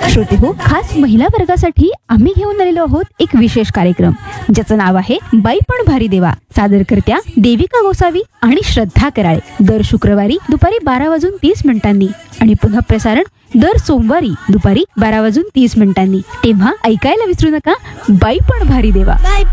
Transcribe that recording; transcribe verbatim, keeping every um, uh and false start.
श्रोते हो, खास महिला वर्गासाठी आम्ही घेऊन आलेलो आहोत एक विशेष कार्यक्रम ज्याचं नाव आहे बाई पण भारी देवा. सादरकर्त्या देविका गोसावी आणि श्रद्धा कराळे. दर शुक्रवारी दुपारी बारा वाजून तीस मिनिटांनी आणि पुन्हा प्रसारण दर सोमवारी दुपारी बारा वाजून तीस मिनिटांनी. तेव्हा ऐकायला विसरू नका बाई पण भारी देवा.